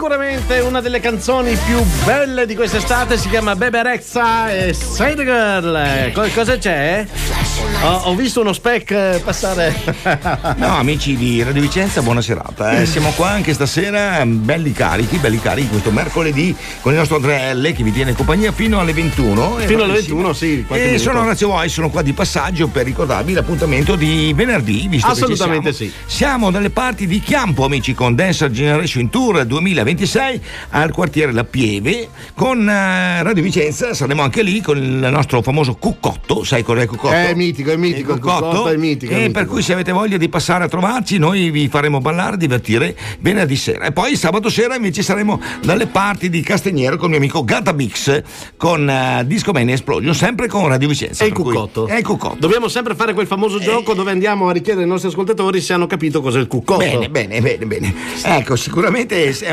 sicuramente una delle canzoni più belle di quest'estate, si chiama Bebe Rexha e Say the Girl. Cosa c'è? Ho visto uno spec passare. No, amici di Radio Vicenza, buona serata. Siamo qua anche stasera, belli carichi questo mercoledì con il nostro Andrea L che vi tiene compagnia fino alle 21. Fino alle 21, sì. E sono Orazio Voice, sono qua di passaggio per ricordarvi l'appuntamento di venerdì, visto assolutamente che sì. Siamo dalle parti di Chiampo, amici, con Dance Generation Tour 2026 al quartiere La Pieve. Con Radio Vicenza saremo anche lì con il nostro famoso Cuccotto. Sai cos'è il Cuccotto? È mitico, il Cuccotto è mitico. E per cui se avete voglia di passare a trovarci, noi vi faremo ballare, divertire venerdì sera. E poi sabato sera invece saremo dalle parti di Castigliero con il mio amico Gata Mix con Disco Mania Explosion, sempre con Radio Vicenza. E il Cuccotto. Dobbiamo sempre fare quel famoso gioco dove andiamo a richiedere ai nostri ascoltatori se hanno capito cos'è il Cuccotto. Bene. Ecco, sicuramente è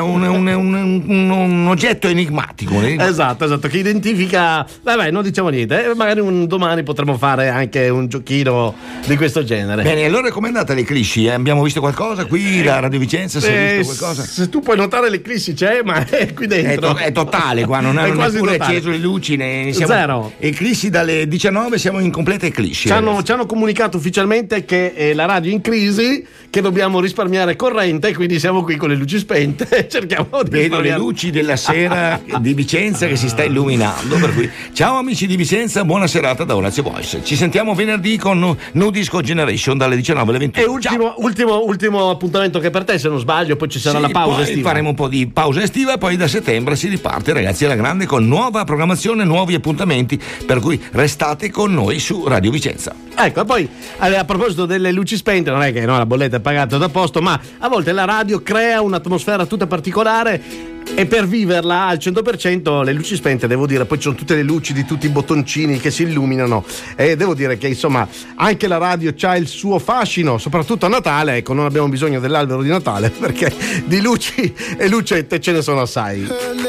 un oggetto enigmatico. Esatto, che identifica. Vabbè, non diciamo niente. Magari un domani potremo fare anche un giochino di questo genere. Bene, allora com'è andata l'eclissi? Abbiamo visto qualcosa qui da Radio Vicenza? Si è visto qualcosa? Se tu puoi notare l'eclissi c'è, ma è qui dentro. È totale qua, non hanno neppure acceso le luci. Zero. Eclissi dalle 19 siamo in completa eclissi. Ci hanno comunicato ufficialmente che è la radio in crisi, che dobbiamo risparmiare corrente, quindi siamo qui con le luci spente e cerchiamo di vedo le luci della sera di Vicenza che si sta illuminando, per cui ciao amici di Vicenza, buona serata da Orazio Voice. Ci sentiamo venerdì con New Disco Generation dalle 19 alle 21. E ultimo appuntamento che per te, se non sbaglio, poi ci sarà la pausa estiva. Faremo un po' di pausa estiva e poi da settembre si riparte, ragazzi, alla grande con nuova programmazione, nuovi appuntamenti, per cui restate con noi su Radio Vicenza. Ecco, e poi a proposito delle luci spente, non è che la bolletta è pagata da posto, ma a volte la radio crea un'atmosfera tutta particolare e per viverla al 100% le luci spente, devo dire, poi ci sono tutte le luci di tutti i bottoncini che si illuminano e devo dire che insomma anche la radio c'ha il suo fascino, soprattutto a Natale. Ecco, non abbiamo bisogno dell'albero di Natale perché di luci e lucette ce ne sono assai.